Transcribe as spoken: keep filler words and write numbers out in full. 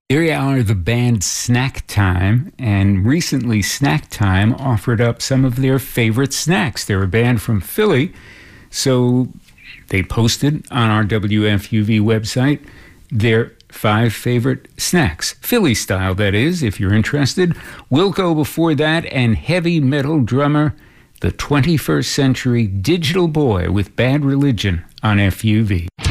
Here you are, the band Snack Time, and recently Snack Time offered up some of their favorite snacks. They're a band from Philly, so they posted on our W F U V website their five favorite snacks, Philly style, that is, if you're interested. We'll go before that, and heavy metal drummer, the twenty-first century digital boy with Bad Religion on F U V.